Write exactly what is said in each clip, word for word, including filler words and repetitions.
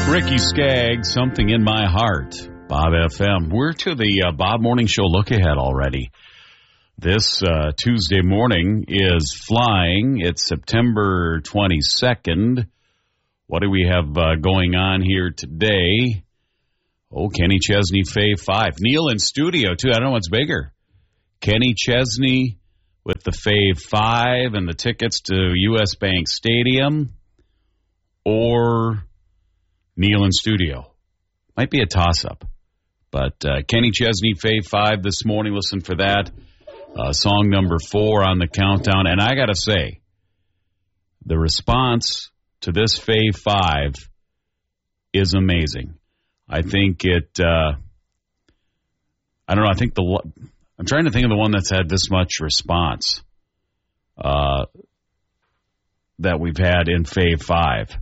Ricky Skaggs, Something in My Heart, Bob F M. We're to the uh, Bob Morning Show look ahead already. This uh, Tuesday morning is flying. It's September twenty-second. What do we have uh, going on here today? Oh, Kenny Chesney, Fave five. Neil in studio, too. I don't know what's bigger. Kenny Chesney with the Fave five and the tickets to U S. Bank Stadium, or Neil in studio. Might be a toss-up. But uh, Kenny Chesney, Fave five this morning. Listen for that. Uh, song number four on the countdown. And I got to say, the response to this Fave five is amazing. I think it, uh, I don't know, I think the, I'm trying to think of the one that's had this much response uh, that we've had in Fave five.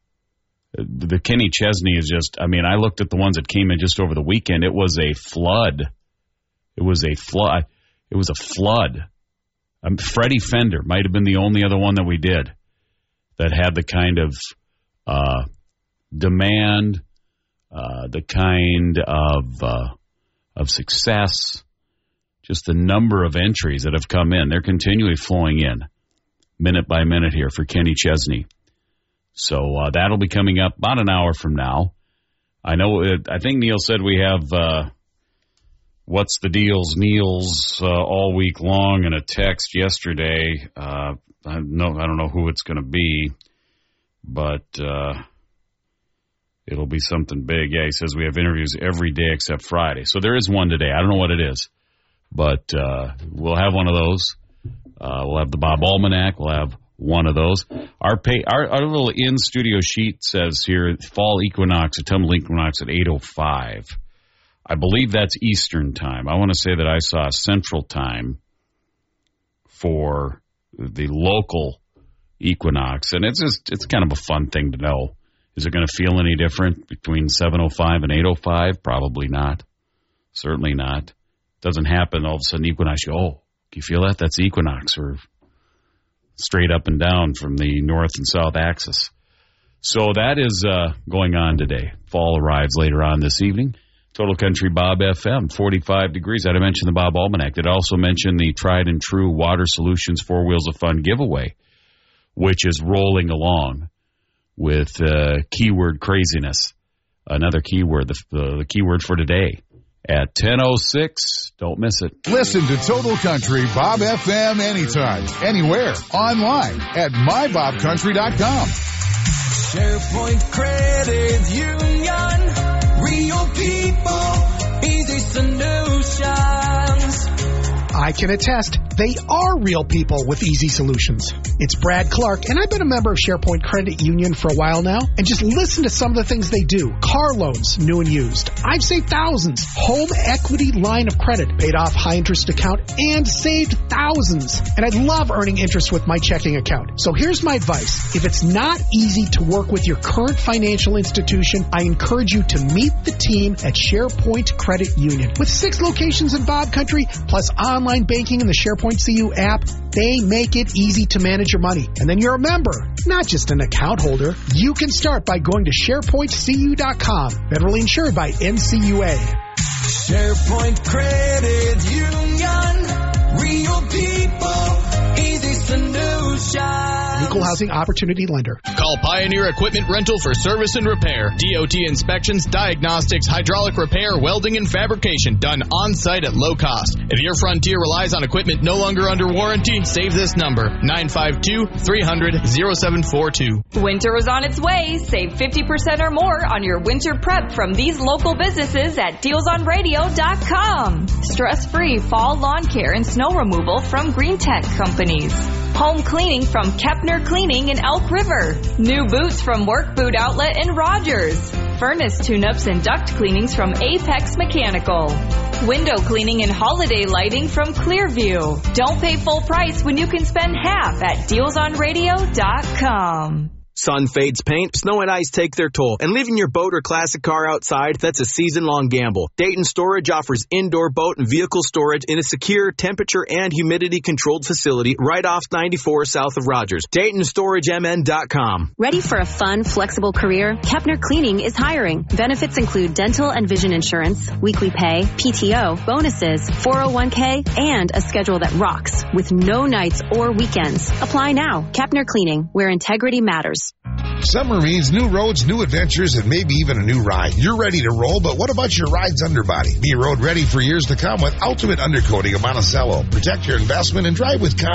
The Kenny Chesney is just, I mean, I looked at the ones that came in just over the weekend. It was a flood. It was a flood. It was a flood. Um, Freddie Fender might have been the only other one that we did that had the kind of uh, demand, uh, the kind of uh, of success, just the number of entries that have come in. They're continually flowing in minute by minute here for Kenny Chesney. So uh, that'll be coming up about an hour from now. I know. It, I think Neil said we have uh, What's the Deals, Neil's uh, all week long in a text yesterday. Uh, I, know, I don't know who it's going to be, but uh, it'll be something big. Yeah, he says we have interviews every day except Friday. So there is one today. I don't know what it is, but uh, we'll have one of those. Uh, we'll have the Bob Almanac. We'll have one of those. Our pay, our, our little in-studio sheet says here, fall equinox, autumnal equinox at eight oh five. I believe that's Eastern time. I want to say that I saw Central time for the local equinox, and it's just, it's kind of a fun thing to know. Is it going to feel any different between seven oh five and eight oh five? Probably not. Certainly not. Doesn't happen all of a sudden equinox. You go, oh, do you feel that? That's equinox, or straight up and down from the north and south axis. So that is uh, going on today. Fall arrives later on this evening. Total Country Bob F M, forty-five degrees. Did I mention the Bob Almanac? Did I also mention the tried and true Water Solutions Four Wheels of Fun giveaway, which is rolling along with uh, keyword craziness. Another keyword, the, the, the keyword for today at ten oh six. Don't miss it. Listen to Total Country Bob F M anytime, anywhere, online at my bob country dot com. SharePoint Credit Union, real people, easy solutions. I can attest, they are real people with easy solutions. It's Brad Clark, and I've been a member of SharePoint Credit Union for a while now, and just listen to some of the things they do. Car loans, new and used. I've saved thousands. Home equity line of credit, paid off high interest account, and saved thousands. And I love earning interest with my checking account. So here's my advice. If it's not easy to work with your current financial institution, I encourage you to meet the team at SharePoint Credit Union. With six locations in Bob Country, plus online Online banking in the SharePoint C U app, they make it easy to manage your money. And then you're a member, not just an account holder. You can start by going to share point c u dot com. Federally insured by N C U A. SharePoint Credit Union, real people, easy solutions. Equal housing opportunity lender. Call Pioneer Equipment Rental for service and repair. D O T inspections, diagnostics, hydraulic repair, welding, and fabrication done on-site at low cost. If your Frontier relies on equipment no longer under warranty, save this number, nine five two, three hundred, oh seven four two. Winter is on its way. Save fifty percent or more on your winter prep from these local businesses at deals on radio dot com. Stress-free fall lawn care and snow removal from Green Tech Companies. Home cleaning from Kepner Cleaning in Elk River. New boots from Work Boot Outlet in Rogers. Furnace tune-ups and duct cleanings from Apex Mechanical. Window cleaning and holiday lighting from Clearview. Don't pay full price when you can spend half at deals on radio dot com. Sun fades paint, snow and ice take their toll, and leaving your boat or classic car outside, that's a season-long gamble. Dayton Storage offers indoor boat and vehicle storage in a secure, temperature and humidity-controlled facility right off ninety-four south of Rogers. Dayton Storage M N dot com. Ready for a fun, flexible career? Kepner Cleaning is hiring. Benefits include dental and vision insurance, weekly pay, P T O, bonuses, four oh one k, and a schedule that rocks with no nights or weekends. Apply now. Kepner Cleaning, where integrity matters. Summer means new roads, new adventures, and maybe even a new ride. You're ready to roll, but what about your ride's underbody? Be road ready for years to come with Ultimate Undercoating of Monticello. Protect your investment and drive with confidence.